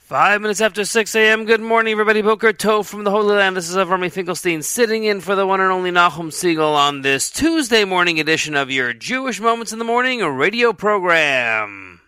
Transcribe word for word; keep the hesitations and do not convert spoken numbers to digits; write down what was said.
Five minutes after six a.m. Good morning, everybody. Boker Tov from the Holy Land. This is Avrami Finkelstein sitting in for the one and only Nachum Siegel on this Tuesday morning edition of your Jewish Moments in the Morning radio program.